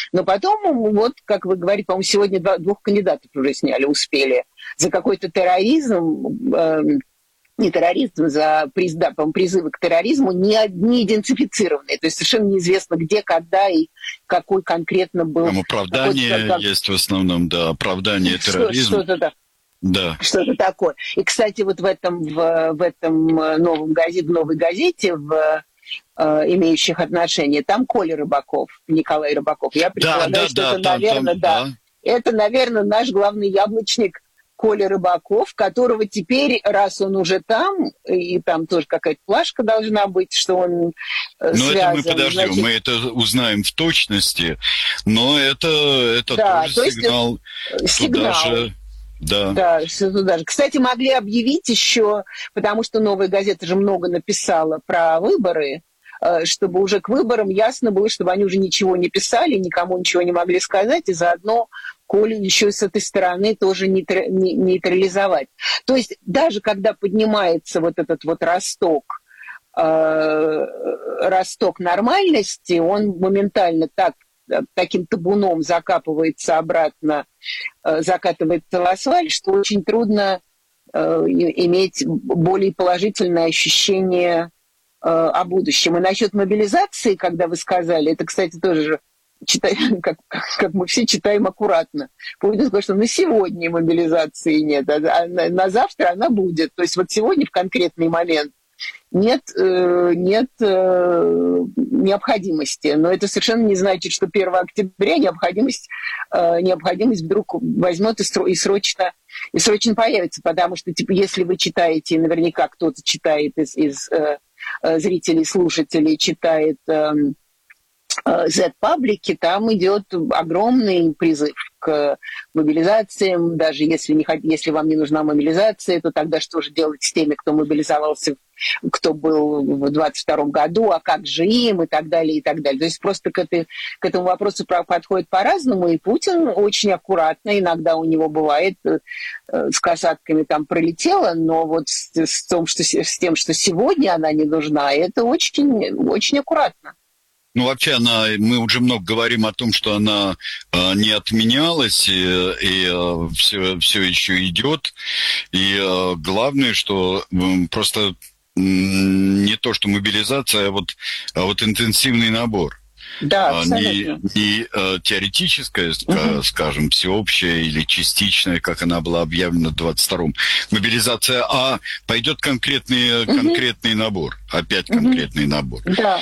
Но потом, вот, как вы говорите, по-моему, сегодня двух кандидатов уже сняли, успели. За какой-то терроризм, не терроризм, за призывы к терроризму не идентифицированные. То есть совершенно неизвестно, где, когда и какой конкретно был... Там оправдание есть в основном, да, оправдание терроризма. Что-то такое. И, кстати, вот в этом новой газете, имеющих отношение, там Коля Рыбаков, Николай Рыбаков. Я предполагаю, что это, наверное, наш главный яблочник Коля Рыбаков, которого теперь, раз он уже там, и там тоже какая-то плашка должна быть, что он связан... это мы подождем, мы это узнаем в точности, но это тоже сигнал. Да, туда же. Кстати, могли объявить еще, потому что «Новая газета» же много написала про выборы, чтобы уже к выборам ясно было, чтобы они уже ничего не писали, никому ничего не могли сказать, и заодно Колю еще с этой стороны тоже нейтрализовать. То есть даже когда поднимается вот этот вот росток нормальности, он моментально таким табуном закапывается обратно, закатывается в асфальт, что очень трудно иметь более положительное ощущение о будущем. И насчет мобилизации, когда вы сказали, это, кстати, тоже как мы все читаем аккуратно. Путин сказал, что на сегодня мобилизации нет, а на завтра она будет. То есть вот сегодня в конкретный момент нет необходимости. Но это совершенно не значит, что 1 октября необходимость вдруг возьмет и срочно появится. Потому что, если вы читаете, наверняка кто-то читает из зрителей, слушателей, читает Z-паблики, там идет огромный призыв к мобилизациям. Даже если вам не нужна мобилизация, то тогда что же делать с теми, кто мобилизовался, кто был в 22 году, а как же им, и так далее, и так далее. То есть просто к этому вопросу подходит по-разному, и Путин очень аккуратно, иногда у него бывает с касатками там пролетело, но вот с тем, что сегодня она не нужна, это очень, очень аккуратно. Ну, вообще, мы уже много говорим о том, что она не отменялась и все еще идет. И главное, что просто не то, что мобилизация, а вот интенсивный набор. Да, не теоретическая, скажем, всеобщая или частичная, как она была объявлена в 22-м, мобилизация, а пойдет конкретный набор. Опять конкретный набор. Да.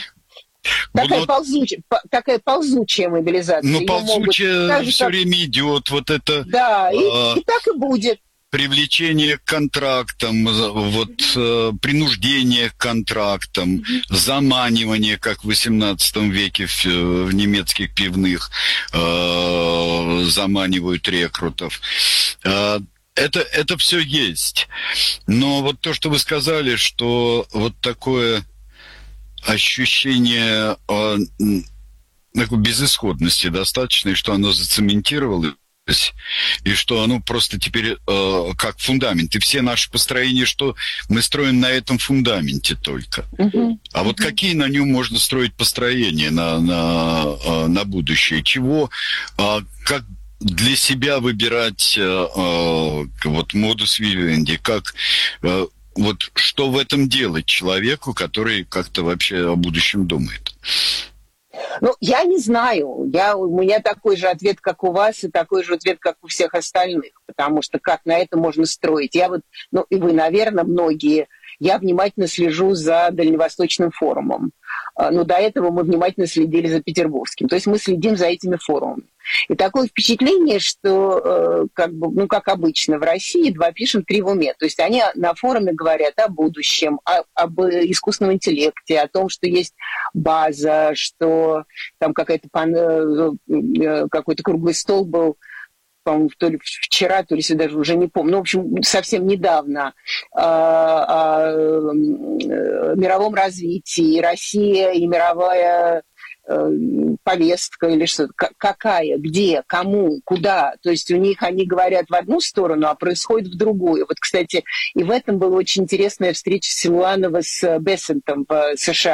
Такая ползучая мобилизация. Ну, ползучая все время идет. Вот это... Да, и так и будет. Привлечение к контрактам, принуждение к контрактам, заманивание, как в XVIII веке в немецких пивных заманивают рекрутов. Это все есть. Но вот то, что вы сказали, что вот такое ощущение такой безысходности достаточно, и что оно зацементировалось, и что оно просто теперь как фундамент. И все наши построения, что мы строим на этом фундаменте только. А вот какие на нем можно строить построения на будущее? Чего, как для себя выбирать вот модус вивенди, как... Вот что в этом делать человеку, который как-то вообще о будущем думает? Ну, я не знаю. У меня такой же ответ, как у вас, и такой же ответ, как у всех остальных. Потому что как на это можно строить? И вы, наверное, многие. Я внимательно слежу за Дальневосточным форумом. Но до этого мы внимательно следили за Петербургским. То есть мы следим за этими форумами. И такое впечатление, что, как обычно в России, 2 пишем, 3 в уме. То есть они на форуме говорят о будущем, об искусственном интеллекте, о том, что есть база, что там какой-то круглый стол был, по-моему, то ли вчера, то ли даже уже не помню, в общем, совсем недавно, о мировом развитии, Россия и мировая повестка или что-то, какая, где, кому, куда. То есть у них они говорят в одну сторону, а происходит в другую. Вот, кстати, и в этом была очень интересная встреча Силуанова с Бессентом в США.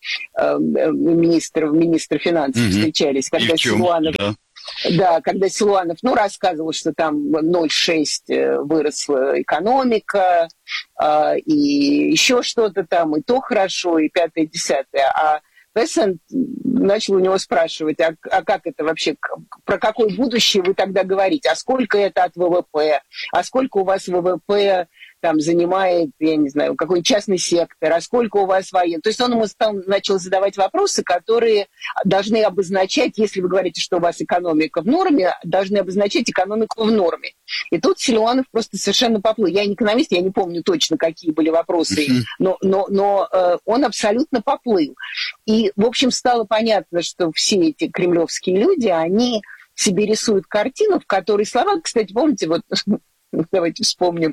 министр финансов встречались, когда Силуанов... Да. Да, когда Силуанов, рассказывал, что там 0,6 выросла экономика, и еще что-то там, и то хорошо, и пятое, десятое. А Бессент начал у него спрашивать, а как это вообще, про какое будущее вы тогда говорите, а сколько это от ВВП, а сколько у вас ВВП там занимает, я не знаю, какой частный сектор, а сколько у вас военных. То есть он ему начал задавать вопросы, которые должны обозначать, если вы говорите, что у вас экономика в норме, должны обозначать экономику в норме. И тут Силуанов просто совершенно поплыл. Я не экономист, я не помню точно, какие были вопросы, но он абсолютно поплыл. И, в общем, стало понятно, что все эти кремлевские люди, они себе рисуют картину, в которой слова, кстати, помните, вот давайте вспомним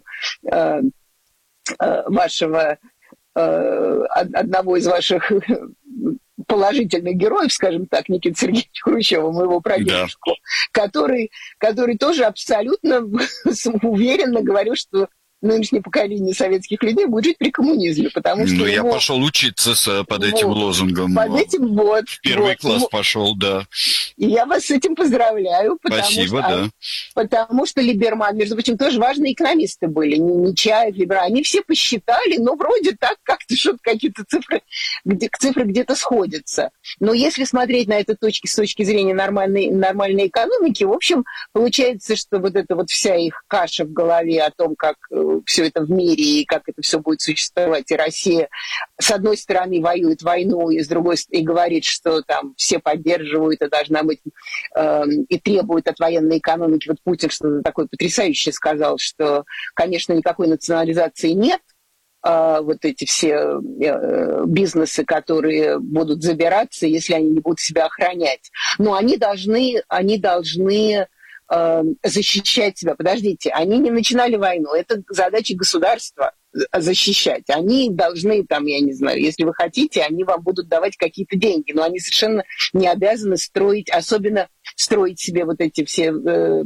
вашего, одного из ваших положительных героев, скажем так, Никиты Сергеевича Хрущева, моего прадедушку, да. который тоже абсолютно уверенно говорил, что нынешнее поколение советских людей будет жить при коммунизме, потому что... я пошел учиться под этим лозунгом. Под этим в первый класс пошел, да. И я вас с этим поздравляю. Спасибо, да. Потому что Либерман, между прочим, тоже важные экономисты были. Нечаев, Либерман. Они все посчитали, вроде так как-то что-то, какие-то цифры где-то сходятся. Но если смотреть на это с точки зрения нормальной экономики, в общем, получается, что вот эта вот вся их каша в голове о том, как все это в мире и как это все будет существовать, и Россия, с одной стороны, воюет войну, и с другой и говорит, что там все поддерживают, и должна быть, и требует от военной экономики. Вот Путин что-то такое потрясающее сказал, что, конечно, никакой национализации нет, вот эти все бизнесы, которые будут забираться, если они не будут себя охранять. Но они должны защищать себя. Подождите, они не начинали войну. Это задача государства защищать. Они должны, там, я не знаю, если вы хотите, они вам будут давать какие-то деньги, но они совершенно не обязаны особенно строить себе вот эти все,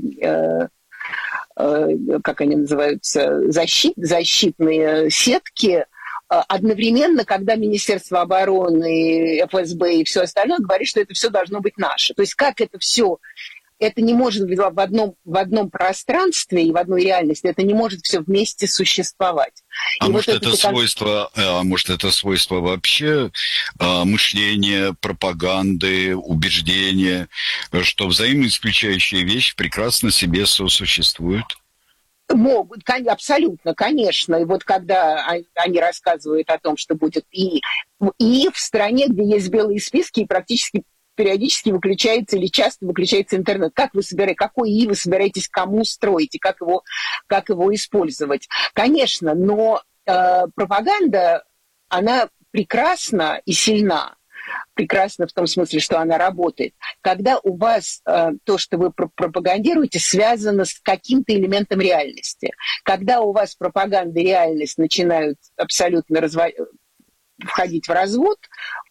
как они называются, защитные сетки, одновременно, когда Министерство обороны, ФСБ и все остальное говорит, что это все должно быть наше. То есть как это все... Это не может быть в одном пространстве и в одной реальности, это не может все вместе существовать. Может, это свойство вообще мышления, пропаганды, убеждения, что взаимоисключающие вещи прекрасно себе сосуществуют? Могут, абсолютно, конечно. И вот когда они рассказывают о том, что будет и в стране, где есть белые списки, и практически периодически выключается или часто выключается интернет. Какой ИИ вы собираетесь кому строить и как его использовать? Конечно, но пропаганда, она прекрасна и сильна. Прекрасна в том смысле, что она работает. Когда у вас то, что вы пропагандируете, связано с каким-то элементом реальности. Когда у вас пропаганда и реальность начинают абсолютно входить в развод,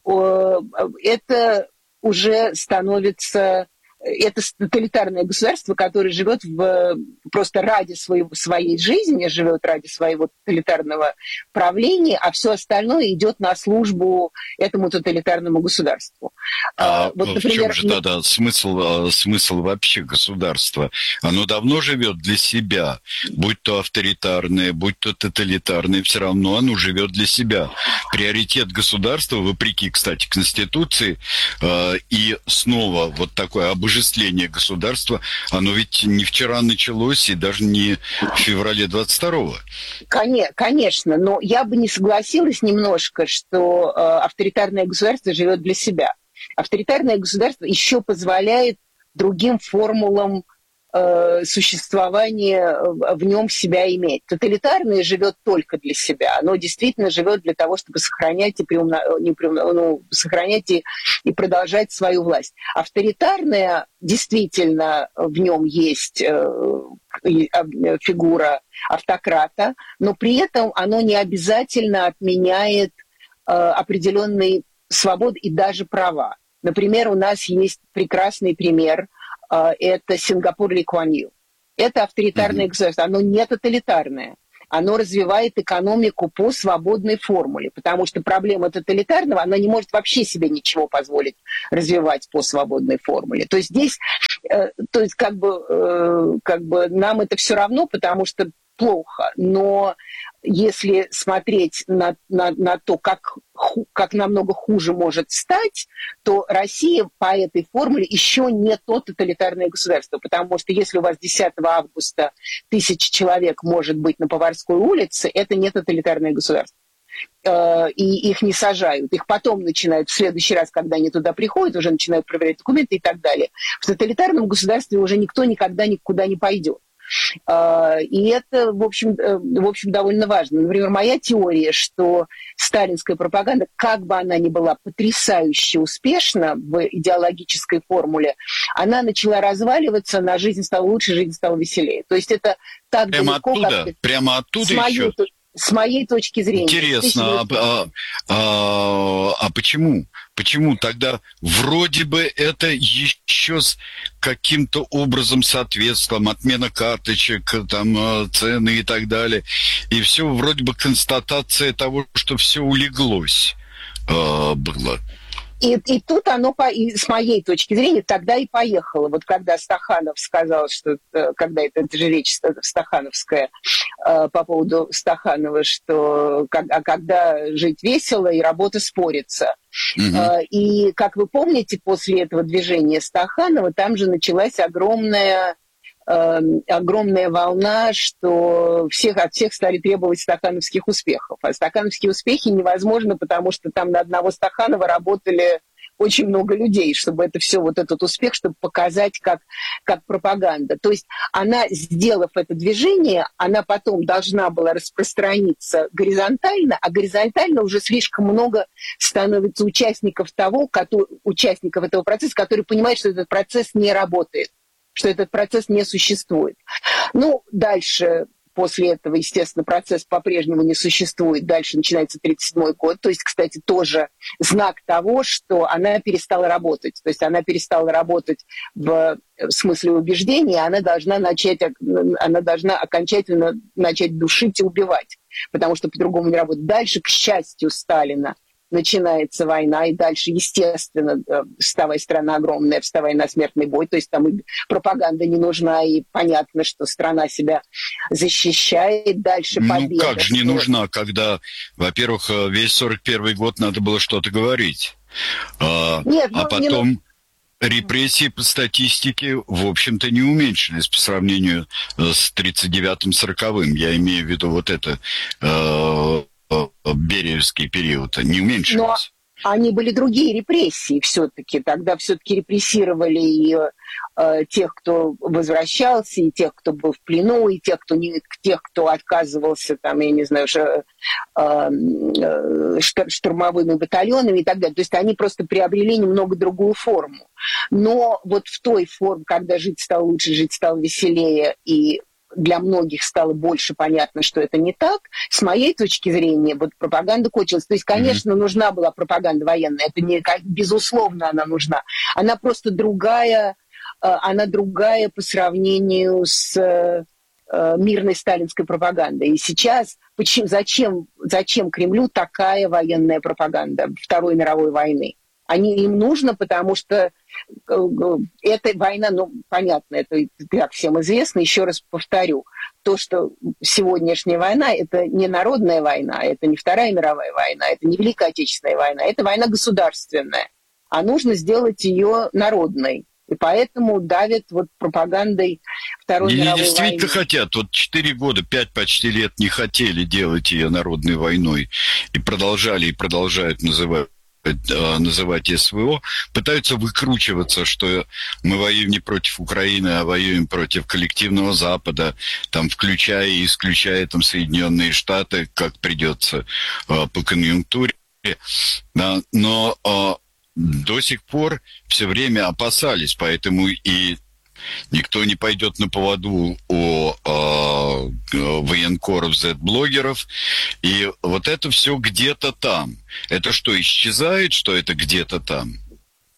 это уже становится... Это тоталитарное государство, которое живет просто ради своей жизни, живет ради своего тоталитарного правления, а все остальное идет на службу этому тоталитарному государству. В чем же тогда смысл вообще государства? Оно давно живет для себя, будь то авторитарное, будь то тоталитарное, все равно оно живет для себя. Приоритет государства, вопреки, кстати, Конституции, и снова вот такое обожествление государства, оно ведь не вчера началось и даже не в феврале 22-го. Конечно, но я бы не согласилась немножко, что авторитарное государство живет для себя. Авторитарное государство еще позволяет другим формулам существования в нем себя иметь. Тоталитарное живет только для себя. Оно действительно живет для того, чтобы сохранять и продолжать свою власть. Авторитарное действительно в нем есть фигура автократа, но при этом оно не обязательно отменяет определенные свободы и даже права. Например, у нас есть прекрасный пример. Это Сингапур Ли Куан Ю. Это авторитарное государство, оно не тоталитарное. оно развивает экономику по свободной формуле, потому что проблема тоталитарного, она не может вообще себе ничего позволить развивать по свободной формуле. То есть здесь, как бы нам это все равно, потому что плохо, но если смотреть на то, как намного хуже может стать, то Россия по этой формуле еще не то тоталитарное государство, потому что если у вас 10 августа 1000 человек может быть на Поварской улице, это не тоталитарное государство. И их не сажают. Их потом начинают, в следующий раз, когда они туда приходят, уже начинают проверять документы и так далее. В тоталитарном государстве уже никто никогда никуда не пойдет. И это, в общем, довольно важно. Например, моя теория, что сталинская пропаганда, как бы она ни была потрясающе успешна в идеологической формуле, она начала разваливаться, на жизнь стала лучше, жизнь стала веселее. То есть это так далеко, прямо оттуда еще? С моей точки зрения. Интересно, а почему? Почему тогда вроде бы это еще с каким-то образом соответствовало, отмена карточек, там, цены и так далее, и все вроде бы констатация того, что все улеглось было. И тут оно, с моей точки зрения, тогда и поехало. Вот когда Стаханов сказал, что, когда это же речь стахановская по поводу Стаханова, что когда жить весело и работа спорится. Угу. И, как вы помните, после этого движения Стаханова там же началась огромная волна, что от всех стали требовать стахановских успехов. А стахановские успехи невозможно, потому что там на одного Стаханова работали очень много людей, чтобы это все, вот этот успех, чтобы показать как пропаганда. То есть она, сделав это движение, она потом должна была распространиться горизонтально, а горизонтально уже слишком много становится участников этого процесса, которые понимают, что этот процесс не работает, что этот процесс не существует. Ну, дальше, после этого, естественно, процесс по-прежнему не существует. Дальше начинается 1937 год. То есть, кстати, тоже знак того, что она перестала работать. То есть она перестала работать в смысле убеждения, она должна окончательно начать душить и убивать, потому что по-другому не работает. Дальше, к счастью Сталина, начинается война, и дальше, естественно, вставай, страна огромная, вставай на смертный бой, то есть там и пропаганда не нужна, и понятно, что страна себя защищает, дальше победа. Ну, как же не нужна, когда, во-первых, весь 41-й год надо было что-то говорить, потом репрессии по статистике, в общем-то, не уменьшились по сравнению с 39-40-м, я имею в виду вот это... Бериевский период не уменьшились. Но они были другие репрессии все-таки. Тогда все-таки репрессировали и тех, кто возвращался, и тех, кто был в плену, и тех, кто отказывался, там, я не знаю, штурмовыми батальонами и так далее. То есть они просто приобрели немного другую форму. Но вот в той форме, когда жить стало лучше, жить стало веселее, и для многих стало больше понятно, что это не так. С моей точки зрения, вот пропаганда кончилась. То есть, конечно, нужна была пропаганда военная. Это не, безусловно, она нужна. Она просто другая, она другая по сравнению с мирной сталинской пропагандой. И сейчас зачем Кремлю такая военная пропаганда Второй мировой войны? Им нужно, потому что эта война, ну, понятно, это как всем известно, еще раз повторю, то, что сегодняшняя война, это не народная война, это не Вторая мировая война, это не Великая Отечественная война, это война государственная, а нужно сделать ее народной. И поэтому давят вот пропагандой Второй мировой войны. Действительно хотят. Вот 4 года, 5 почти лет не хотели делать ее народной войной. И продолжают называть СВО, пытаются выкручиваться, что мы воюем не против Украины, а воюем против коллективного Запада, там, включая и исключая там, Соединенные Штаты, как придется по конъюнктуре. Да, но до сих пор все время опасались, поэтому и никто не пойдет на поводу у военкоров, Z-блогеров. И вот это все где-то там. Это что, исчезает, что это где-то там?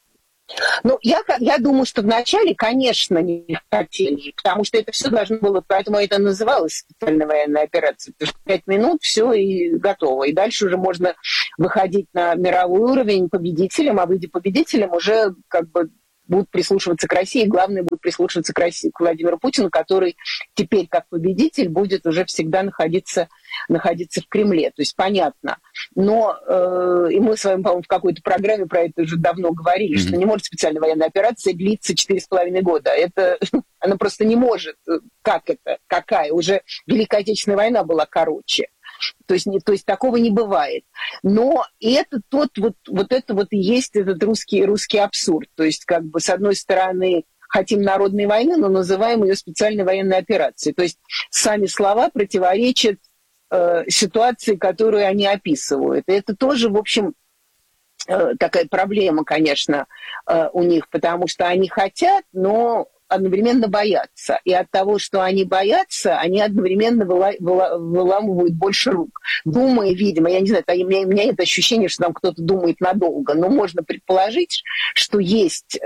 Ну, я думаю, что вначале, конечно, не хотели, потому что это все должно было, поэтому это называлось специальная военная операция, потому что 5 минут, все и готово. И дальше уже можно выходить на мировой уровень победителем, а выйдя победителем, уже как бы будут прислушиваться к России, и главное, будут прислушиваться к России, к Владимиру Путину, который теперь как победитель будет уже всегда находиться в Кремле. То есть понятно. Но и мы с вами, по-моему, в какой-то программе про это уже давно говорили, что не может специальная военная операция длиться 4,5 года. Она просто не может. Как это? Какая? Уже Великая Отечественная война была короче. То есть такого не бывает. Но это вот и есть этот русский абсурд. То есть как бы с одной стороны хотим народной войны, но называем ее специальной военной операцией. То есть сами слова противоречат ситуации, которую они описывают. И это тоже, в общем, такая проблема, конечно, у них, потому что они хотят, но одновременно боятся. И от того, что они боятся, они одновременно выламывают больше рук. Думая, видимо, я не знаю, у меня нет ощущения, что там кто-то думает надолго, но можно предположить, что есть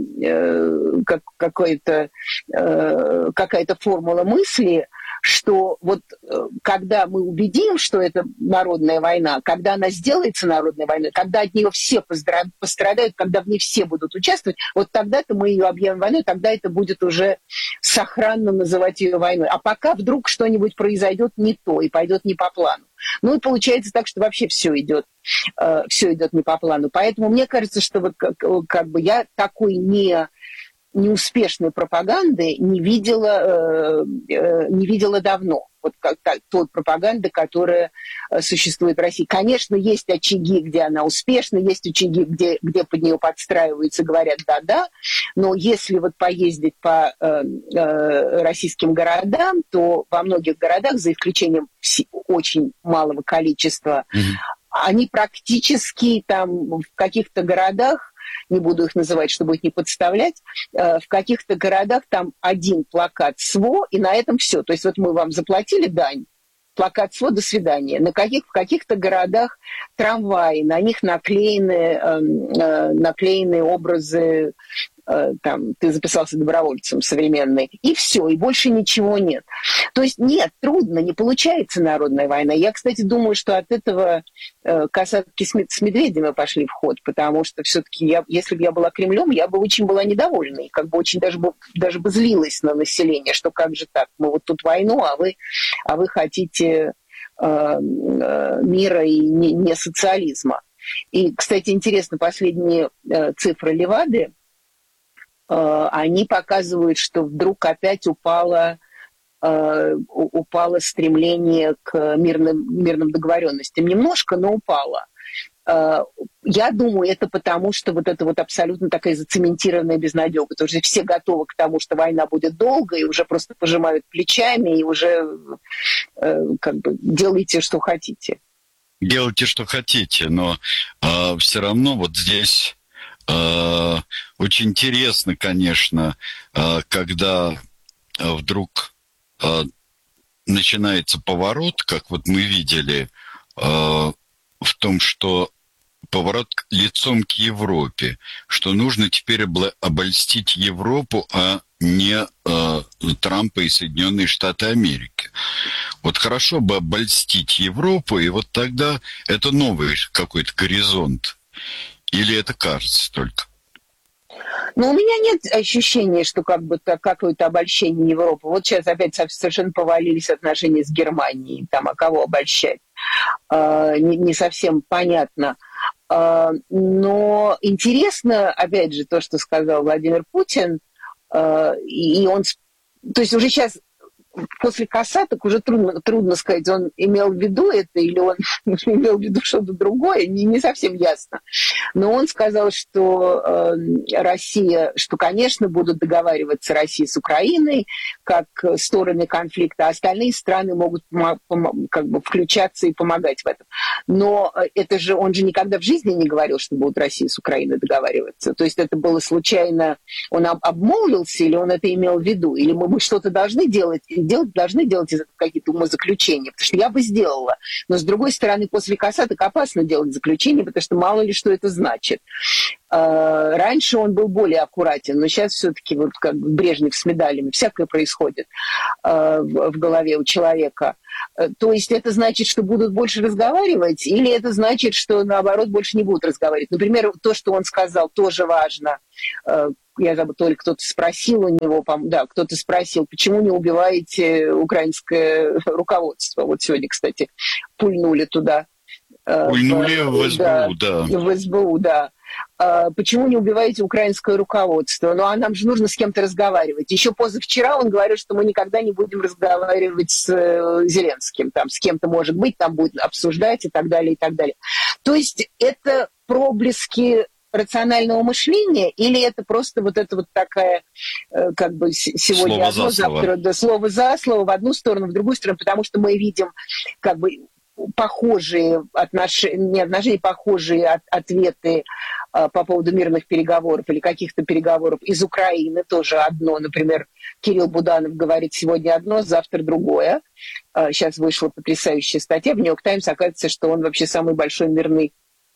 какая-то формула мысли, что вот когда мы убедим, что это народная война, когда она сделается народной войной, когда от нее все пострадают, когда в ней все будут участвовать, вот тогда-то мы ее объявим войной, тогда это будет уже сохранно называть ее войной. А пока вдруг что-нибудь произойдет не то и пойдет не по плану. Ну и получается так, что вообще все идет не по плану. Поэтому мне кажется, что вот как бы я такой неуспешной пропаганды не видела давно. Вот той пропаганды, которая существует в России. Конечно, есть очаги, где она успешна, есть очаги, где под нее подстраиваются, говорят «да-да», но если вот поездить по российским городам, то во многих городах, за исключением очень малого количества, они практически там в каких-то городах, не буду их называть, чтобы их не подставлять, в каких-то городах там один плакат СВО, и на этом все. То есть вот мы вам заплатили дань, плакат СВО, до свидания. В каких-то городах трамваи, на них наклеены образы, там, ты записался добровольцем современный, и все, и больше ничего нет. То есть нет, трудно, не получается народная война. Я, кстати, думаю, что от этого касатки с Медведевым пошли в ход, потому что все-таки, если бы я была Кремлем, я бы очень была недовольна, и как бы очень даже бы злилась на население, что как же так, мы вот тут войну, а вы хотите мира и не социализма. И, кстати, интересно, последние цифры Левады, они показывают, что вдруг опять упало стремление к мирным договоренностям. Немножко, но упало. Я думаю, это потому, что вот это вот абсолютно такая зацементированная безнадега. Потому что все готовы к тому, что война будет долгой, и уже просто пожимают плечами, и уже как бы делайте, что хотите. Делайте, что хотите, но все равно вот здесь... Очень интересно, конечно, когда вдруг начинается поворот, как вот мы видели, в том, что поворот лицом к Европе, что нужно теперь обольстить Европу, а не Трампа и Соединенные Штаты Америки. Вот хорошо бы обольстить Европу, и вот тогда это новый какой-то горизонт. Или это кажется только? Но у меня нет ощущения, что как бы какое-то обольщение Европы. Вот сейчас опять совершенно повалились отношения с Германией. Там, а кого обольщать? Не совсем понятно. Но интересно, опять же, то, что сказал Владимир Путин. И он... То есть уже сейчас... После касаток уже трудно сказать, он имел в виду это или он имел в виду что-то другое, не совсем ясно. Но он сказал, что Россия, что, конечно, будут договариваться Россия с Украиной как стороны конфликта, а остальные страны могут как бы включаться и помогать в этом. Но это же он же никогда в жизни не говорил, что будут Россия с Украиной договариваться. То есть это было случайно, он обмолвился или он это имел в виду? Или мы что-то должны делать должны делать из этого какие-то умозаключения, потому что я бы сделала. Но, с другой стороны, после касаток опасно делать заключение, потому что мало ли что это значит. Раньше он был более аккуратен, но сейчас все-таки вот как бы Брежнев с медалями, всякое происходит в голове у человека. То есть это значит, что будут больше разговаривать, или это значит, что, наоборот, больше не будут разговаривать? Например, то, что он сказал, тоже важно. Я забыла, то ли кто-то спросил у него, да, кто-то спросил, почему не убиваете украинское руководство? Вот сегодня, кстати, пульнули туда. Пульнули в СБУ, да. В СБУ, да. Почему не убиваете украинское руководство? Ну, а нам же нужно с кем-то разговаривать. Еще позавчера он говорил, что мы никогда не будем разговаривать с Зеленским. Там с кем-то, может быть, там будет обсуждать и так далее, и так далее. То есть это проблески рационального мышления, или это просто вот это вот такая, как бы сегодня слово одно, завтра да, слово за слово в одну сторону, в другую сторону, потому что мы видим как бы похожие отношения, похожие ответы по поводу мирных переговоров или каких-то переговоров из Украины, тоже одно. Например, Кирилл Буданов говорит сегодня одно, завтра другое. Сейчас вышла потрясающая статья в «Нью-Йорк Таймс», оказывается, что он вообще самый большой мирный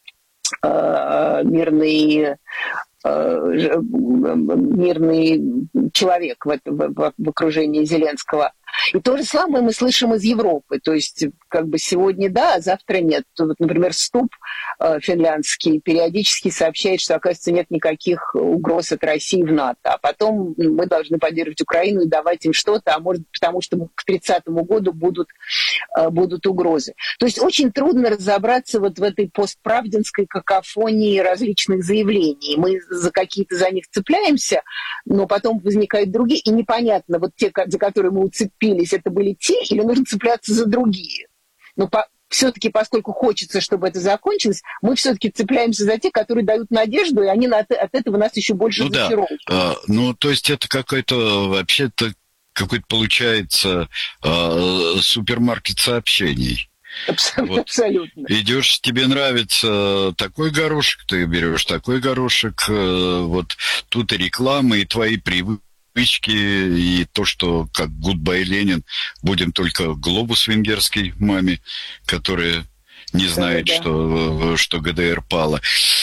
человек в окружении Зеленского. И то же самое мы слышим из Европы. То есть как бы сегодня да, а завтра нет. Вот, например, СТУП финляндский периодически сообщает, что, оказывается, нет никаких угроз от России в НАТО. А потом мы должны поддерживать Украину и давать им что-то, а может, потому что к 30-му году будут угрозы. То есть очень трудно разобраться вот в этой постправдинской какофонии различных заявлений. Мы за них цепляемся, но потом возникают другие, и непонятно, вот те, за которые мы уцепились, это были те, или нужно цепляться за другие. Но все-таки, поскольку хочется, чтобы это закончилось, мы все-таки цепляемся за те, которые дают надежду, и они от этого нас еще больше зачаровывают. Да. То есть это вообще-то какой-то получается супермаркет сообщений. Абсолютно. Идешь, тебе нравится такой горошек, ты берешь такой горошек, вот тут и реклама, и твои привычки, и то, что как Goodbye Ленин, будем только глобус венгерский маме, которая не знает, что ГДР пала.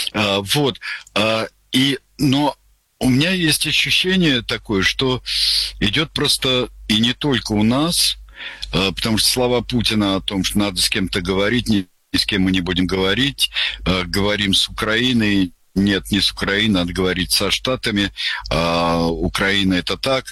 Но у меня есть ощущение такое, что идет просто, и не только у нас, потому что слова Путина о том, что надо с кем-то говорить, ни с кем мы не будем говорить, говорим с Украиной, нет, не с Украиной, надо говорить со Штатами, Украина это так.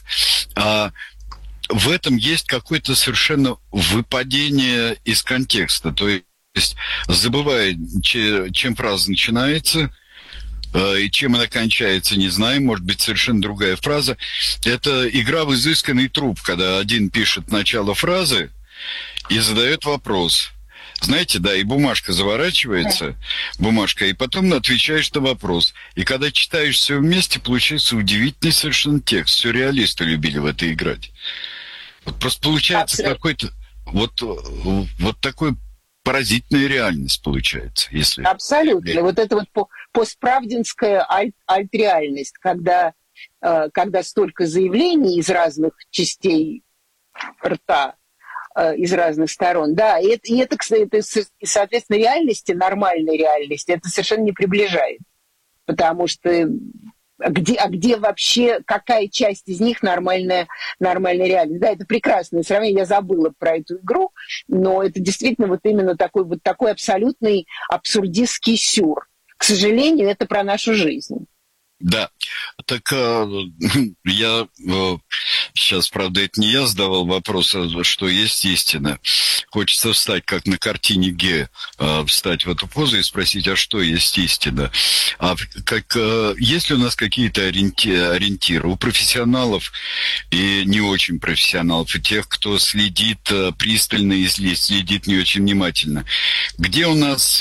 В этом есть какое-то совершенно выпадение из контекста, то есть забывая, чем фраза начинается, и чем она кончается, не знаю, может быть, совершенно другая фраза. Это игра в изысканный труп, когда один пишет начало фразы и задает вопрос. Знаете, да, и бумажка заворачивается, бумажка, и потом отвечаешь на вопрос. И когда читаешь все вместе, получается удивительный совершенно текст. Сюрреалисты любили в это играть. Вот просто получается какой-то вот такой поразительная реальность получается. Если... Абсолютно. Вот это вот постправдинская альт-реальность, когда столько заявлений из разных частей рта, из разных сторон. Да, и это, кстати, соответственно, реальности, нормальной реальности, это совершенно не приближает. Потому что где вообще, какая часть из них нормальная реальность? Да, это прекрасное сравнение, я забыла про эту игру, но это действительно вот именно такой абсолютный абсурдистский сюр. К сожалению, это про нашу жизнь. Да, так я сейчас, правда, это не я задавал вопрос, что есть истина. Хочется встать, как на картине Ге, встать в эту позу и спросить, а что есть истина? Есть ли у нас какие-то ориентиры у профессионалов и не очень профессионалов, и тех, кто следит пристально и следит не очень внимательно? Где у нас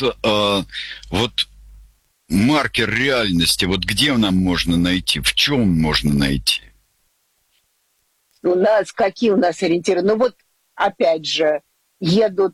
маркер реальности, вот где нам можно найти, в чем можно найти? Какие у нас ориентиры? Вот, опять же, едут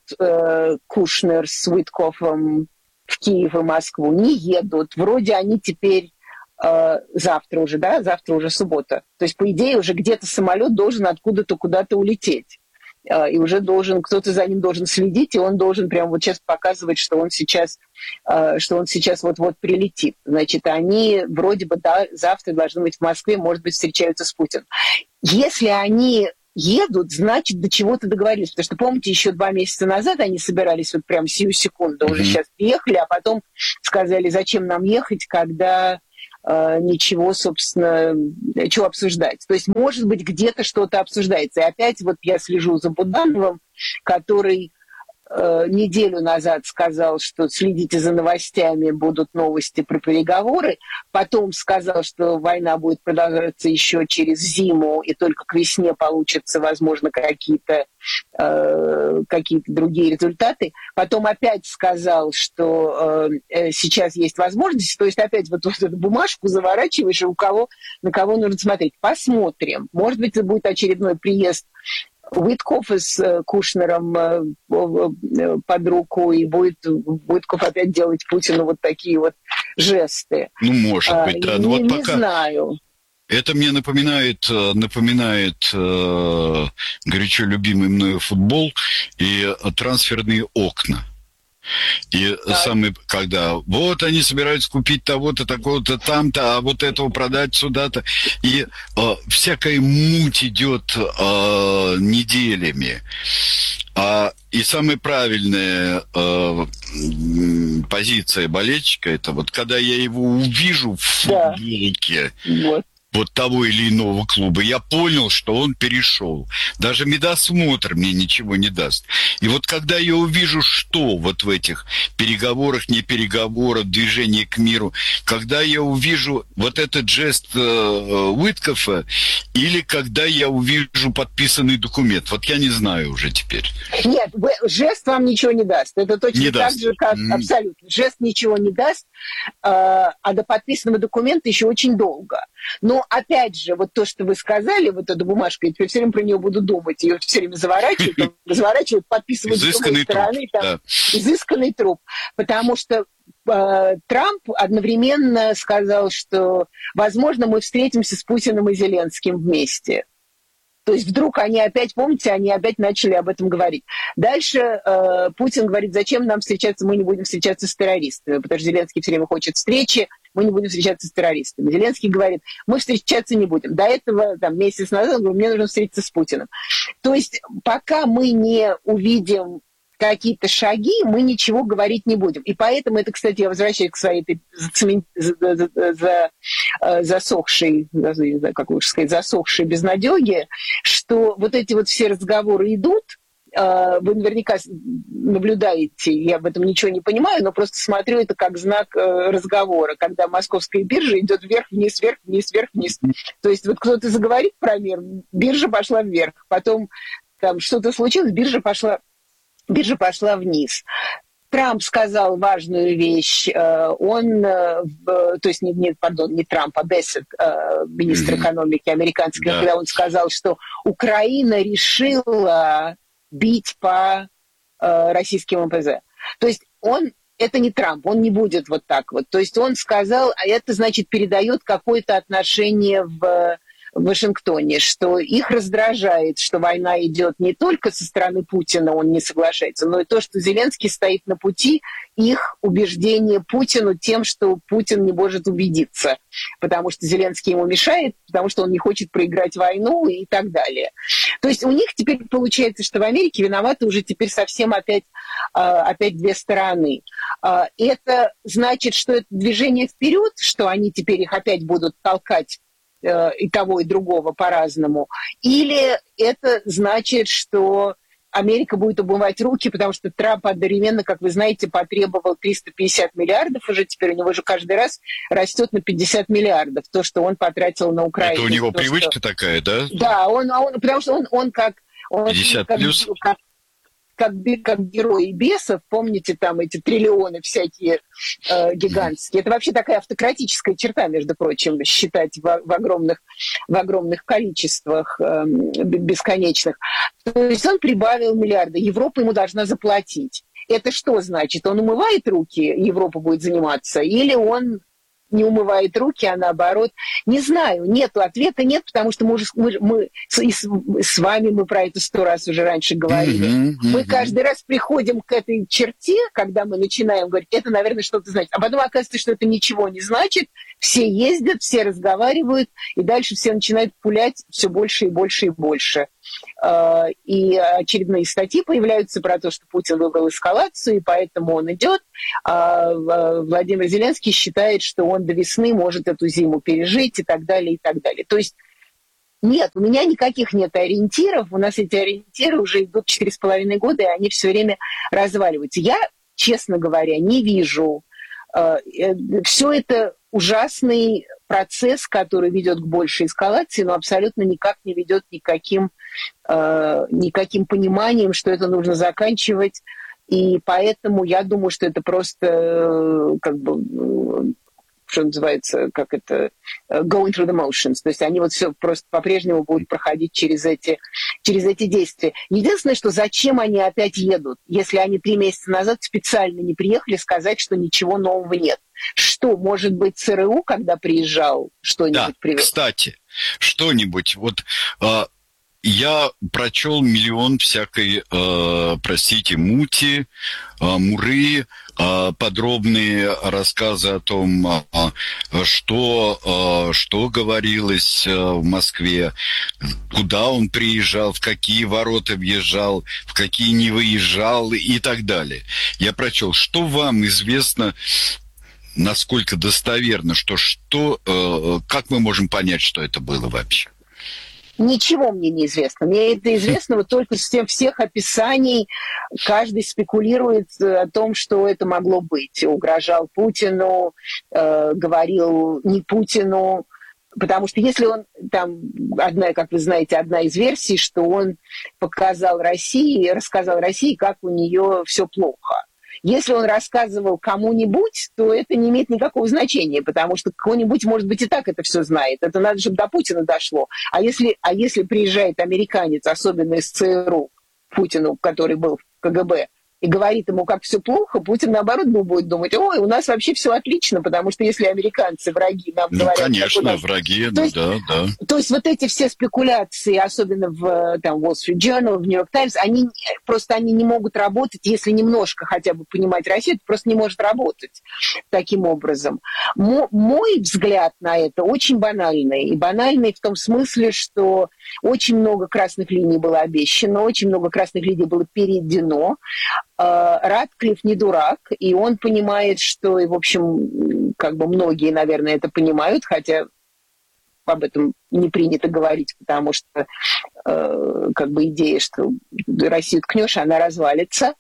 Кушнер с Уиткофом в Киев и Москву, не едут. Вроде они теперь завтра уже, да, завтра уже суббота. То есть, по идее, уже где-то самолет должен откуда-то куда-то улететь. И уже кто-то за ним должен следить, и он должен прямо вот сейчас показывать, что он сейчас вот-вот прилетит. Значит, они вроде бы, да, завтра должны быть в Москве, может быть, встречаются с Путиным. Если они едут, значит, до чего-то договорились. Потому что, помните, еще 2 месяца назад они собирались вот прям сию секунду, уже сейчас приехали, а потом сказали, зачем нам ехать, когда ничего, собственно, чего обсуждать. То есть, может быть, где-то что-то обсуждается. И опять вот я слежу за Будановым, который неделю назад сказал, что следите за новостями, будут новости про переговоры. Потом сказал, что война будет продолжаться еще через зиму, и только к весне получатся, возможно, какие-то другие результаты. Потом опять сказал, что сейчас есть возможность. То есть опять вот эту бумажку заворачиваешь, и на кого нужно смотреть. Посмотрим. Может быть, это будет очередной приезд Уиткофа с Кушнером под руку, и будет Уиткоф опять делать Путину вот такие вот жесты. Ну, может быть, да. Но вот пока... Не знаю. Это мне напоминает горячо любимый мною футбол и трансферные окна. И когда вот они собираются купить того-то, такого-то там-то, а вот этого продать сюда-то. И всякая муть идет неделями. И самая правильная позиция болельщика, это вот когда я его увижу в футболке, вот того или иного клуба, я понял, что он перешел. Даже медосмотр мне ничего не даст. И вот когда я увижу, что вот в этих переговорах, не переговорах, движении к миру, когда я увижу вот этот жест Уиткофа, или когда я увижу подписанный документ, вот я не знаю уже теперь. Нет, жест вам ничего не даст. Это точно не так же, как абсолютно. Жест ничего не даст, а до подписанного документа еще очень долго. Но, опять же, вот то, что вы сказали, вот эта бумажка, я теперь все время про нее буду думать, ее все время заворачивают, подписывают с другой стороны, изысканный труп. Потому что Трамп одновременно сказал, что, возможно, мы встретимся с Путиным и Зеленским вместе. То есть вдруг они опять, помните, они опять начали об этом говорить. Дальше Путин говорит, зачем нам встречаться, мы не будем встречаться с террористами, потому что Зеленский все время хочет встречи, мы не будем встречаться с террористами. Зеленский говорит, мы встречаться не будем. До этого, месяц назад, он говорит, мне нужно встретиться с Путиным. То есть пока мы не увидим какие-то шаги, мы ничего говорить не будем. И поэтому это, кстати, я возвращаюсь к своей этой засохшей, не знаю, как лучше сказать, засохшей безнадёге, что вот эти вот все разговоры идут, вы наверняка наблюдаете, я об этом ничего не понимаю, но просто смотрю это как знак разговора, когда московская биржа идет вверх-вниз, вверх-вниз, вверх-вниз. То есть вот кто-то заговорит про мир, биржа пошла вверх, потом там что-то случилось, биржа пошла вниз. Трамп сказал важную вещь. Не Трамп, а Бессет, министр экономики американский, когда он сказал, что Украина решила бить по российским МПЗ. То есть это не Трамп, он не будет вот так вот. То есть он сказал, а это, значит, передает какое-то отношение в Вашингтоне, что их раздражает, что война идет не только со стороны Путина, он не соглашается, но и то, что Зеленский стоит на пути их убеждения Путину тем, что Путин не может убедиться, потому что Зеленский ему мешает, потому что он не хочет проиграть войну и так далее. То есть у них теперь получается, что в Америке виноваты уже теперь совсем опять 2 стороны. Это значит, что это движение вперед, что они теперь их опять будут толкать и того, и другого по-разному. Или это значит, что Америка будет умывать руки, потому что Трамп одновременно, как вы знаете, потребовал 350 миллиардов, уже теперь у него же каждый раз растет на 50 миллиардов, то, что он потратил на Украину. Это у него привычка такая, да? Да, потому что он как... 50 плюс? Как герои бесов, помните, там эти триллионы всякие гигантские. Это вообще такая автократическая черта, между прочим, считать в огромных количествах бесконечных. То есть он прибавил миллиарды. Европа ему должна заплатить. Это что значит? Он умывает руки, Европа будет заниматься, или он не умывает руки, а наоборот. Не знаю, нету ответа, нет, потому что мы с вами мы про это 100 раз уже раньше говорили. Мы каждый раз приходим к этой черте, когда мы начинаем говорить, это, наверное, что-то значит. А потом оказывается, что это ничего не значит. Все ездят, все разговаривают, и дальше все начинают пулять все больше и больше и больше. И очередные статьи появляются про то, что Путин выбрал эскалацию, и поэтому он идет. А Владимир Зеленский считает, что он до весны может эту зиму пережить и так далее, и так далее. То есть нет, у меня никаких нет ориентиров. У нас эти ориентиры уже идут 4,5 года, и они все время разваливаются. Я, честно говоря, не вижу. Все это ужасный процесс, который ведет к большей эскалации, но абсолютно никак не ведет никаким пониманием, что это нужно заканчивать. И поэтому я думаю, что это просто что называется, going through the motions. То есть они вот все просто по-прежнему будут проходить через эти действия. Единственное, что зачем они опять едут, если они 3 месяца назад специально не приехали сказать, что ничего нового нет. Что, может быть, ЦРУ, когда приезжал, что-нибудь привез? Да, кстати, что-нибудь. Вот я прочел миллион всякой, мути, муры, подробные рассказы о том, что говорилось в Москве, куда он приезжал, в какие ворота въезжал, в какие не выезжал и так далее. Я прочел, что вам известно, насколько достоверно, как мы можем понять, что это было вообще? Ничего мне не известно. Мне это известно вот только с всех описаний. Каждый спекулирует о том, что это могло быть. Угрожал Путину, говорил не Путину. Потому что если он, как вы знаете, одна из версий, что он рассказал России, как у нее все плохо. Если он рассказывал кому-нибудь, то это не имеет никакого значения, потому что кто-нибудь, может быть, и так это все знает. Это надо, чтобы до Путина дошло. А если приезжает американец, особенно из ЦРУ, Путину, который был в КГБ, и говорит ему, как все плохо, Путин, наоборот, будет думать, ой, у нас вообще все отлично, потому что если американцы враги нам говорят... конечно, враги, да. То есть вот эти все спекуляции, особенно в Wall Street Journal, в New York Times, они не могут работать, если немножко хотя бы понимать Россию, это просто не может работать таким образом. Мой взгляд на это очень банальный. И банальный в том смысле, что очень много красных линий было обещано, очень много красных линий было перейдено. Ратклифф не дурак, и он понимает, что, и, в общем, многие, наверное, это понимают, хотя об этом не принято говорить, потому что идея, что Россию ткнешь, она развалится,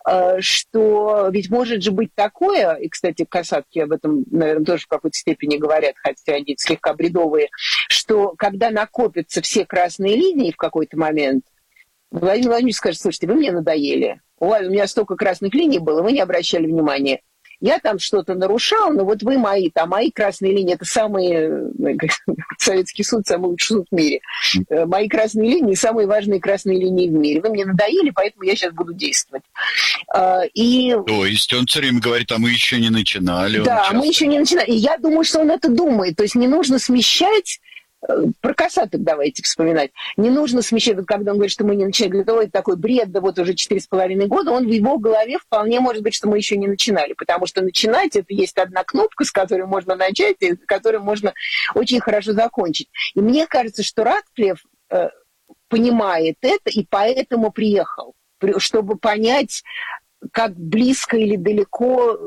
что ведь может же быть такое, и, кстати, касатки об этом, наверное, тоже в какой-то степени говорят, хотя они слегка бредовые, что когда накопятся все красные линии в какой-то момент, Владимир Владимирович скажет, слушайте, вы мне надоели. У меня столько красных линий было, вы не обращали внимания. Я там что-то нарушал, но вот вы мои красные линии, это самые, Советский суд, самый лучший суд в мире. Мои красные линии, самые важные красные линии в мире. Вы мне надоели, поэтому я сейчас буду действовать. То есть он все время говорит, а мы еще не начинали. Да, мы еще не начинали. И я думаю, что он это думает. То есть не нужно смещать. Про косаток давайте вспоминать. Не нужно смещать, когда он говорит, что мы не начали. Говорит, это такой бред, да вот уже 4,5 года. Он в его голове вполне может быть, что мы еще не начинали. Потому что начинать, это есть одна кнопка, с которой можно начать, и с которой можно очень хорошо закончить. И мне кажется, что Ратклифф понимает это и поэтому приехал. Чтобы понять, как близко или далеко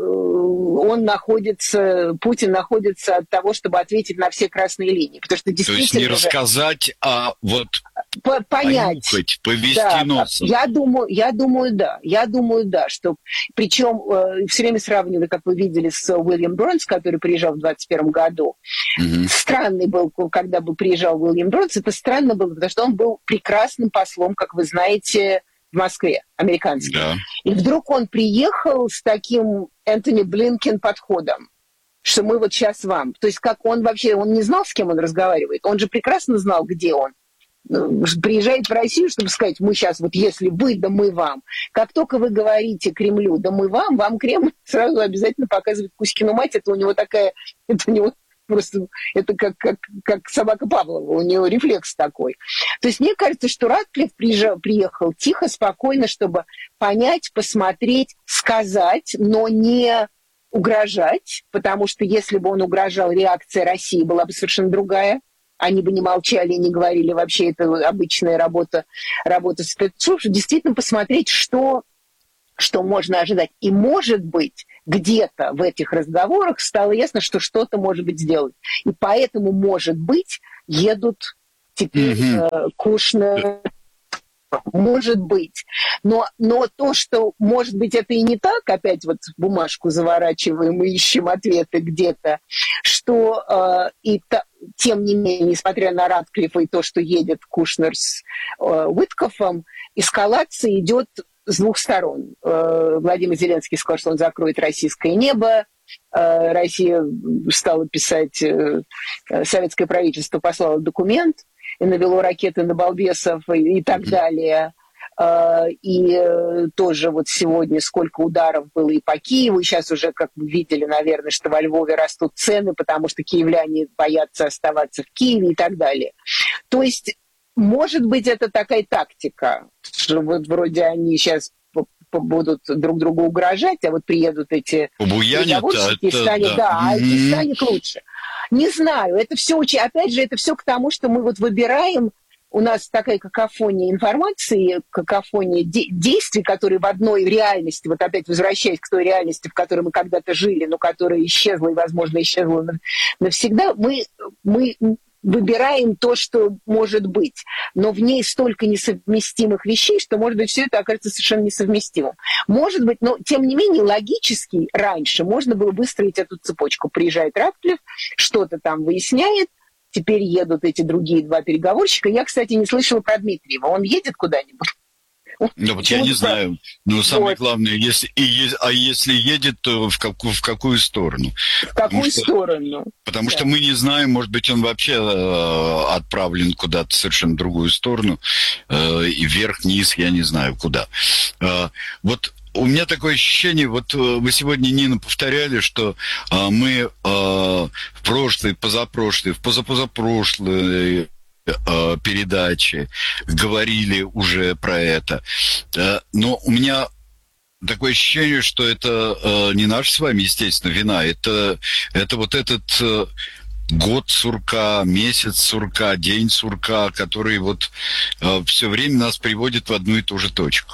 Путин находится от того, чтобы ответить на все красные линии. Потому что действительно... То есть не рассказать, а вот понять, понюхать, повести носом. Я думаю, да. Что, причем все время сравнивали, как вы видели, с Уильям Бёрнс, который приезжал в 2021 году. Странный был, когда бы приезжал Уильям Бёрнс, это странно было, потому что он был прекрасным послом, как вы знаете, в Москве, американский. Да. И вдруг он приехал с таким Энтони Блинкен подходом, что мы вот сейчас вам. То есть как он вообще, он не знал, с кем он разговаривает. Он же прекрасно знал, где он. приезжает в Россию, чтобы сказать, мы сейчас, вот если вы, да мы вам. Как только вы говорите Кремлю, да мы вам Кремль сразу обязательно показывает Кузькину мать. Это у него такая, это у него просто, это как собака Павлова, у него рефлекс такой. То есть мне кажется, что Ратклифф приехал тихо, спокойно, чтобы понять, посмотреть, сказать, но не угрожать, потому что если бы он угрожал, реакция России была бы совершенно другая. Они бы не молчали, не говорили, вообще это обычная работа спецслужб. Действительно посмотреть, что можно ожидать. И, может быть, где-то в этих разговорах стало ясно, что что-то может быть сделать. И поэтому, может быть, едут теперь Кушнер. Может быть. Но то, что, может быть, это и не так, опять вот бумажку заворачиваем и ищем ответы где-то, что тем не менее, несмотря на Ратклиффа и то, что едет Кушнер с Уиткофом, эскалация идет с двух сторон. Владимир Зеленский сказал, что он закроет российское небо. Россия стала писать, советское правительство послало документ и навело ракеты на балбесов и так далее. И тоже вот сегодня сколько ударов было и по Киеву, и сейчас уже, как вы видели, наверное, что во Львове растут цены, потому что киевляне боятся оставаться в Киеве и так далее. То есть, может быть, это такая тактика, что вот вроде они сейчас будут друг другу угрожать, а вот приедут эти переговорщики, и станет лучше. Не знаю, это все опять же, это все к тому, что мы вот выбираем, у нас такая какофония информации, какофония действий, которые в одной реальности, вот опять возвращаясь к той реальности, в которой мы когда-то жили, но которая исчезла и, возможно, исчезла навсегда, мы выбираем то, что может быть. Но в ней столько несовместимых вещей, что, может быть, все это окажется совершенно несовместимым. Может быть, но, тем не менее, логически раньше можно было выстроить эту цепочку. Приезжает Ратклифф, что-то там выясняет, теперь едут эти другие два переговорщика. Я, кстати, не слышала про Дмитриева. Он едет куда-нибудь? Да, вот я не знаю. Но самое главное, если едет, то в какую сторону? В какую сторону? Потому что мы не знаем, может быть, он вообще отправлен куда-то совершенно другую сторону, и вверх-вниз, я не знаю куда. Вот у меня такое ощущение, вот вы сегодня, Нина, повторяли, что мы в прошлой, позапрошлой, в позапозапрошлой передачи говорили уже про это. Но у меня такое ощущение, что это не наша с вами, естественно, вина. Это вот этот год сурка, месяц сурка, день сурка, который вот все время нас приводит в одну и ту же точку.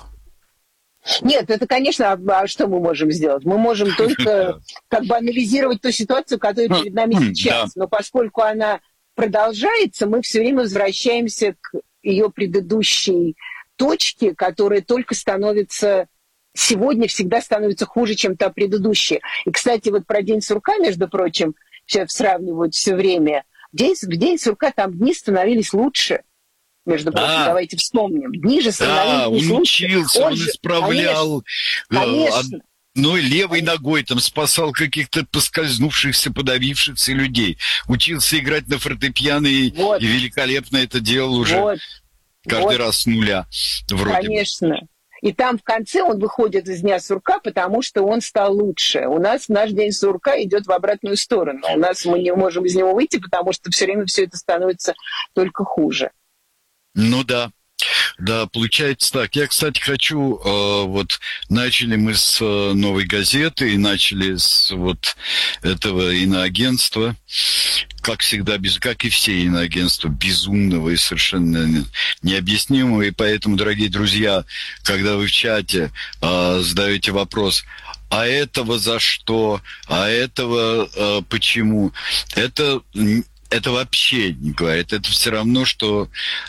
Нет, это, конечно, а что мы можем сделать? Мы можем только как бы анализировать ту ситуацию, которая перед нами сейчас. Но поскольку она продолжается, мы все время возвращаемся к ее предыдущей точке, которая только становится сегодня, всегда становится хуже, чем та предыдущая. И, кстати, вот про День сурка, между прочим, все сравнивают все время. В день сурка там дни становились лучше. Между прочим, давайте вспомним. Дни же становились лучше. Он исправлял. Конечно. Ну, левой ногой там спасал каких-то поскользнувшихся, подавившихся людей. Учился играть на фортепиано и великолепно это делал уже каждый раз с нуля. Вроде Конечно. И там в конце он выходит из Дня сурка, потому что он стал лучше. У нас наш День сурка идет в обратную сторону. Мы не можем из него выйти, потому что все время все это становится только хуже. Ну да. Да, получается так. Я, кстати, хочу, вот начали мы с «Новой газеты» и начали с вот этого иноагентства, как всегда, как и все иноагентства, безумного и совершенно необъяснимого. И поэтому, дорогие друзья, когда вы в чате задаете вопрос, а этого за что, а этого почему, это вообще не говорит. Это все равно, что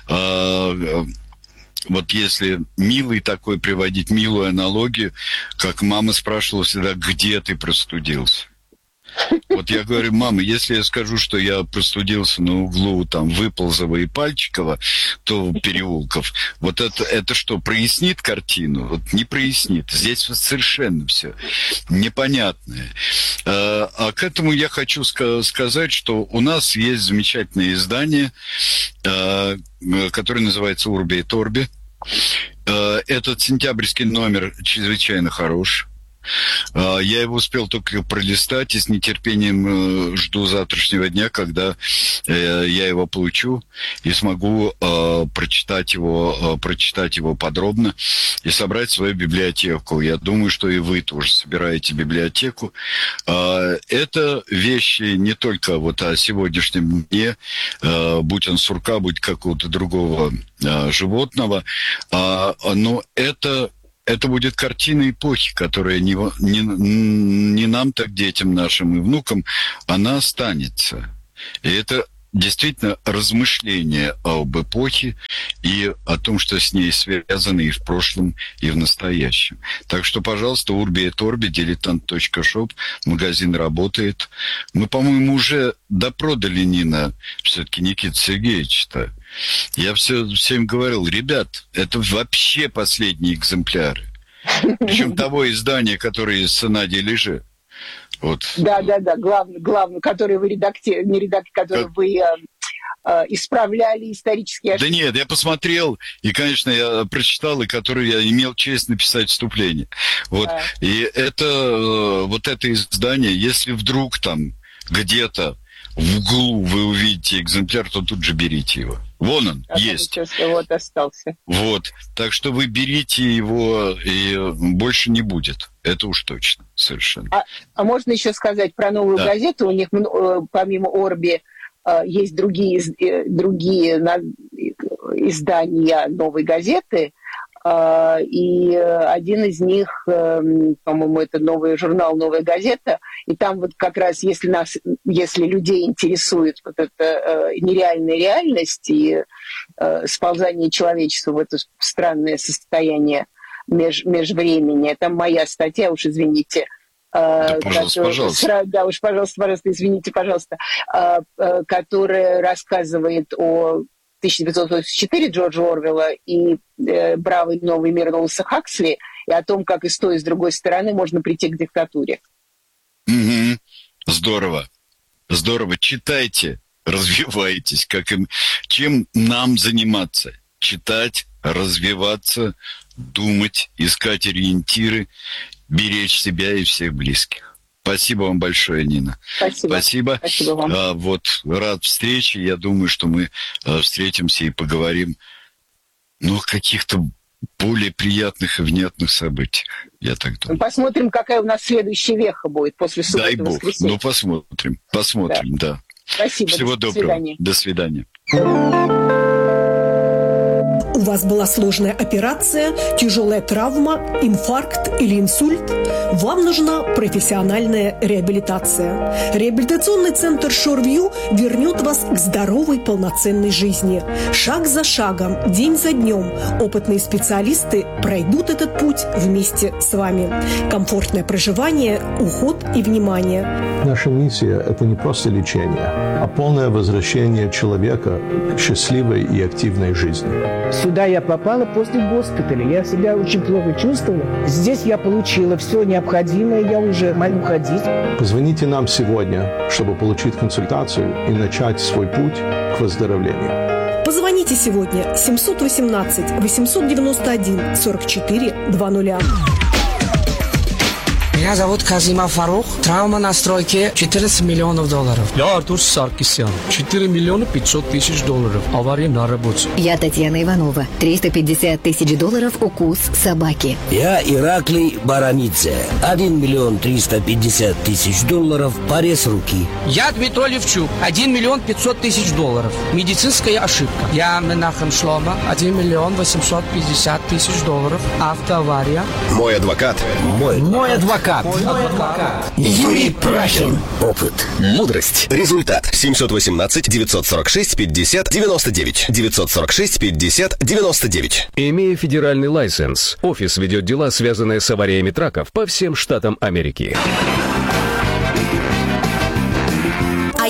вот если милый такой приводить, милую аналогию, как мама спрашивала всегда, где ты простудился? Вот я говорю, мама, если я скажу, что я простудился на углу там Выползова и Пальчикова, то Переулков, вот это что, прояснит картину? Вот не прояснит. Здесь вот совершенно все непонятное. А к этому я хочу сказать, что у нас есть замечательное издание, которое называется «Урби et Orbi». Этот сентябрьский номер чрезвычайно хорош. Я его успел только пролистать и с нетерпением жду завтрашнего дня, когда я его получу и смогу прочитать его подробно и собрать свою библиотеку. Я думаю, что и вы тоже собираете библиотеку. Это вещи не только вот о сегодняшнем дне, будь он сурка, будь какого-то другого животного, но это будет картина эпохи, которая не нам, так детям нашим и внукам, она останется. И это действительно размышление об эпохе и о том, что с ней связано и в прошлом, и в настоящем. Так что, пожалуйста, Urbi et Orbi, dilettant.shop, магазин работает. Мы, по-моему, уже допродали, Нина, все-таки Никита Сергеевич-то. Я всем говорил, ребят, это вообще последние экземпляры. Причем того издания, которое с Надей Леже. Вот. Да, главное, который вы который вы исправляли исторические ошибки. Да нет, я посмотрел, и, конечно, я прочитал, и который я имел честь написать вступление. Вот. Да. И это издание, если вдруг там где-то в углу вы увидите экземпляр, то тут же берите его. Вон он, есть. Вот остался. Вот. Так что вы берите его, и больше не будет. Это уж точно, совершенно. А можно еще сказать про новую газету? У них, помимо «Орби», есть другие издания новой газеты. И один из них, по-моему, это новый журнал «Новая газета», и там вот как раз, если людей интересует вот эта нереальная реальность и сползание человечества в это странное состояние межвременья, там моя статья, уж извините, пожалуйста. Да, уж, пожалуйста, извините, пожалуйста, которая рассказывает о 1984 Джорджа Орвелла и «Бравый новый мир» Олдоса Хаксли, и о том, как и с той, и с другой стороны можно прийти к диктатуре. Угу. Здорово. Читайте, развивайтесь. Чем нам заниматься? Читать, развиваться, думать, искать ориентиры, беречь себя и всех близких. Спасибо вам большое, Нина. Спасибо вам. Вот, рад встрече. Я думаю, что мы встретимся и поговорим о каких-то более приятных и внятных событиях. Я так думаю. Посмотрим, какая у нас следующая веха будет после субботы и воскресенья. Посмотрим, да. Спасибо. Всего доброго. До свидания. У вас была сложная операция, тяжелая травма, инфаркт или инсульт? Вам нужна профессиональная реабилитация. Реабилитационный центр Shoreview вернет вас к здоровой, полноценной жизни. Шаг за шагом, день за днем опытные специалисты пройдут этот путь вместе с вами. Комфортное проживание, уход и внимание. Наша миссия – это не просто лечение, а полное возвращение человека к счастливой и активной жизни. Сюда я попала после госпиталя. Я себя очень плохо чувствовала. Здесь я получила все необходимое. Я уже могу ходить. Позвоните нам сегодня, чтобы получить консультацию и начать свой путь к выздоровлению. Позвоните сегодня 718-891-44-00. Меня зовут Казима Фарух. Травма на стройке $14 миллионов. Я Артур Саркисян. 4 миллиона 500 тысяч долларов. Авария на работе. Я Татьяна Иванова. $350 тысяч укус собаки. Я Ираклий Баранидзе. 1 миллион 350 тысяч долларов. Порез руки. Я Дмитрий Левчук. 1 миллион 500 тысяч долларов. Медицинская ошибка. Я Менахем Шлома. 1 миллион 850 тысяч долларов. Автоавария. Мой адвокат. Мой адвокат. Юрий Прахин. Опыт. Мудрость. Результат. 718-946-50-99. 946-50-99. Имея федеральный лайсенс, офис ведет дела, связанные с авариями траков по всем штатам Америки.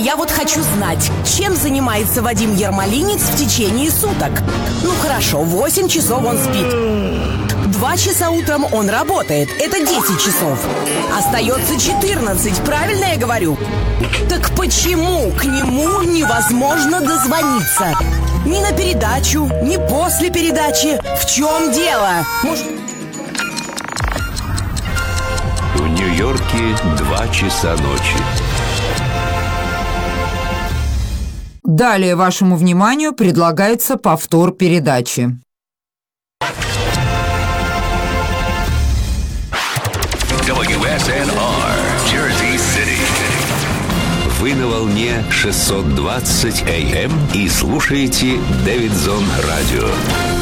я вот хочу знать, чем занимается Вадим Ермолинец в течение суток? Ну хорошо, 8 часов он спит. 2 часа утром он работает. Это 10 часов. Остается 14, правильно я говорю? Так почему к нему невозможно дозвониться? Ни на передачу, ни после передачи. В чем дело? Может... В Нью-Йорке 2 часа ночи. Далее вашему вниманию предлагается повтор передачи. WSNR, Jersey City. Вы на волне 620 AM и слушаете Дэвидсон Радио.